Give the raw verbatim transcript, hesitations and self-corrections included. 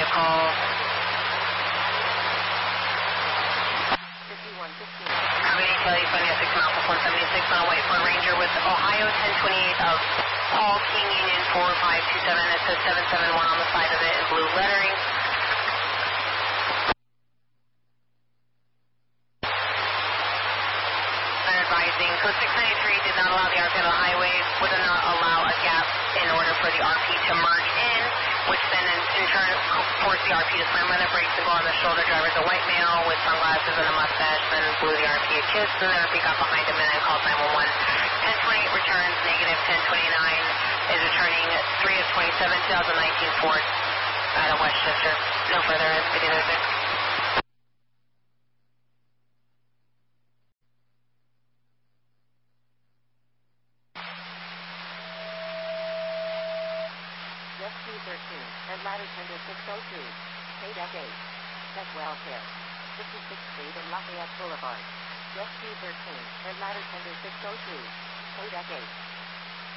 call. fifty-one fifteen. Community Kelly, Funny at six miles to one seventy-six on White Ford Ranger with Ohio ten twenty-eight of Paul King Union four five two seven. It says seven seven one on the side of it in blue lettering. Advising, code six ninety-three did not allow the R P on the highway, would not allow a gap in order for the R P to merge in, which then in, in turn forced the R P to slam on the brakes and go on the shoulder. Driver's a white male with sunglasses and a mustache, then blew the R P a kiss, and the R P got behind him and then called nine one one. ten twenty-eight returns, negative ten twenty-nine is returning three of twenty-seven, twenty nineteen Ford out of Westchester. No further investigators there. F T thirteen, and ladder tender six oh two. K eight. Tech Welfare. fifty-sixth Street and Lafayette Boulevard. F T thirteen, and ladder tender six oh two. K eight.